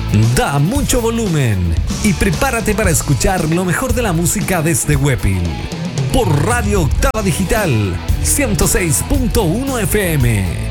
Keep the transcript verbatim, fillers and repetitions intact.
Da mucho volumen y prepárate para escuchar lo mejor de la música desde Huepil. Por Radio Octava Digital ciento seis punto uno F M.